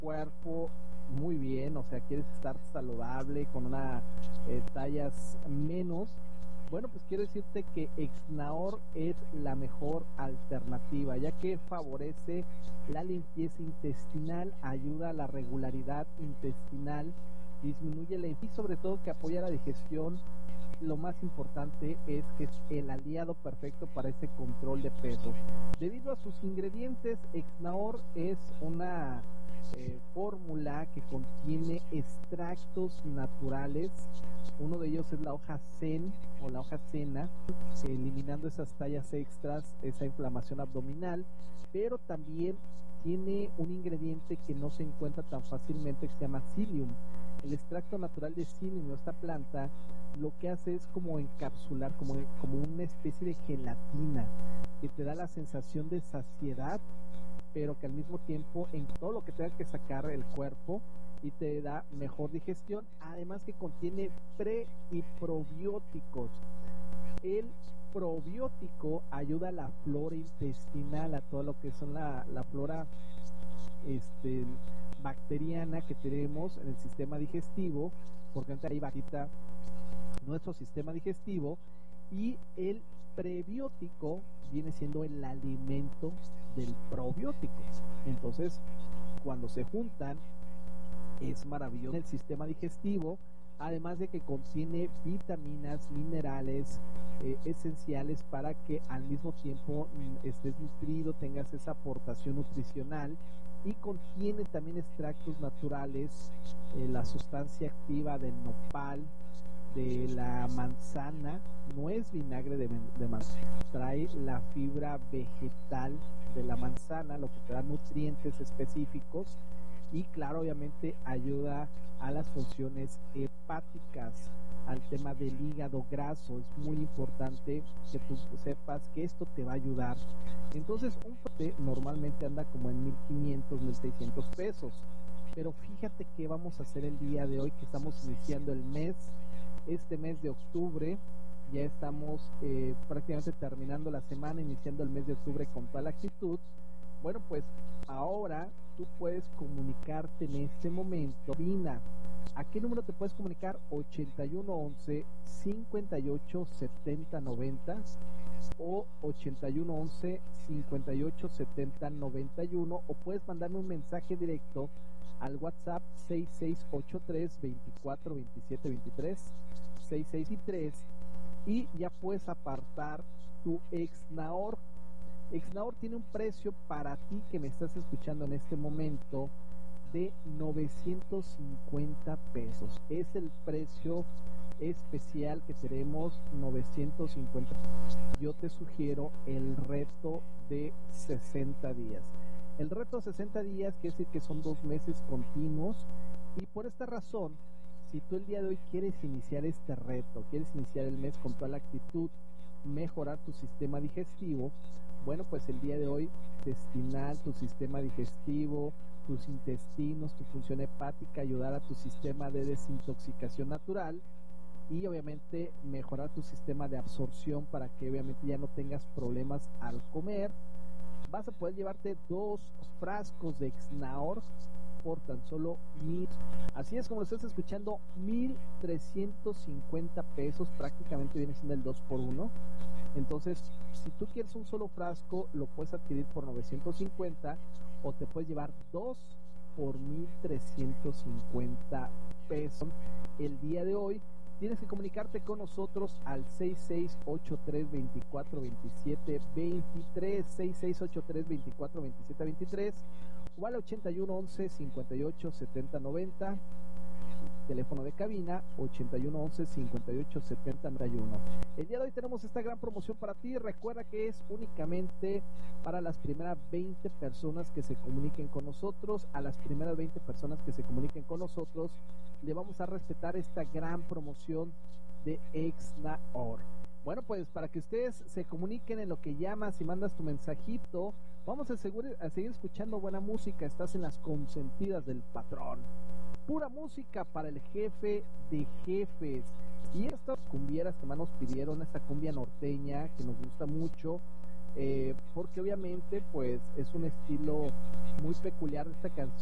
cuerpo muy bien, o sea, quieres estar saludable con una tallas menos, bueno, pues quiero decirte que Exnaor es la mejor alternativa, ya que favorece la limpieza intestinal, ayuda a la regularidad intestinal, disminuye la y sobre todo que apoya la digestión. Lo más importante es que es el aliado perfecto para ese control de peso. Debido a sus ingredientes, Exnaor es una fórmula que contiene extractos naturales. Uno de ellos es la hoja zen o la hoja cena, eliminando esas tallas extras, esa inflamación abdominal, pero también tiene un ingrediente que no se encuentra tan fácilmente, que se llama psyllium. El extracto natural de psyllium, esta planta, lo que hace es como encapsular, como una especie de gelatina, que te da la sensación de saciedad, pero que al mismo tiempo en todo lo que tenga que sacar el cuerpo y te da mejor digestión, además que contiene pre y probióticos. El probiótico ayuda a la flora intestinal, a todo lo que son la flora bacteriana que tenemos en el sistema digestivo, porque ahí bajita nuestro sistema digestivo, y el prebiótico viene siendo el alimento del probiótico. Entonces, cuando se juntan, es maravilloso el sistema digestivo, además de que contiene vitaminas, minerales esenciales para que al mismo tiempo estés nutrido, tengas esa aportación nutricional, y contiene también extractos naturales, la sustancia activa del nopal, de la manzana, no es vinagre de manzana, trae la fibra vegetal de la manzana, lo que te da nutrientes específicos, y claro, obviamente ayuda a las funciones hepáticas, al tema del hígado graso. Es muy importante que tú sepas que esto te va a ayudar. Entonces, un paquete normalmente anda como en 1,500, 1,600 pesos, pero fíjate que vamos a hacer el día de hoy, que estamos iniciando el mes, este mes de octubre. Ya estamos prácticamente terminando la semana, iniciando el mes de octubre con toda la actitud. Bueno, pues ahora tú puedes comunicarte en este momento. Dina, ¿a qué número te puedes comunicar? 8111 58 70 90 o 8111 58 70 91, o puedes mandarme un mensaje directo al WhatsApp 6683 24 27 23 6623, y ya puedes apartar tu Exnaor. Exnaor tiene un precio para ti que me estás escuchando en este momento de 950 pesos. Es el precio especial que tenemos, 950. Yo te sugiero el reto de 60 días. El reto de 60 días quiere decir que son 2 meses continuos, y por esta razón, si tú el día de hoy quieres iniciar este reto, quieres iniciar el mes con toda la actitud, mejorar tu sistema digestivo, bueno, pues el día de hoy destinar tu sistema digestivo, tus intestinos, tu función hepática, ayudar a tu sistema de desintoxicación natural, y obviamente mejorar tu sistema de absorción para que obviamente ya no tengas problemas al comer. Vas a poder llevarte 2 frascos de Exnaor por tan solo 1,000. Así es como lo estás escuchando, 1,350 pesos, prácticamente viene siendo el 2x1. Entonces, si tú quieres un solo frasco, lo puedes adquirir por 950, o te puedes llevar 2 por 1,350 pesos. El día de hoy tienes que comunicarte con nosotros al 6683 24 27 23 6683 24 27 23 o al 8111 58 70 90, teléfono de cabina 8111 58 70 91. El día de hoy tenemos esta gran promoción para ti. Recuerda que es únicamente para las primeras 20 personas que se comuniquen con nosotros. A las primeras 20 personas que se comuniquen con nosotros le vamos a respetar esta gran promoción de Exnaor. Bueno, pues para que ustedes se comuniquen en lo que llamas y mandas tu mensajito, vamos a seguir escuchando buena música. Estás en las consentidas del patrón. Pura música para el jefe de jefes. Y estas cumbieras que más nos pidieron, esta cumbia norteña que nos gusta mucho, porque obviamente pues es un estilo muy peculiar de esta canción.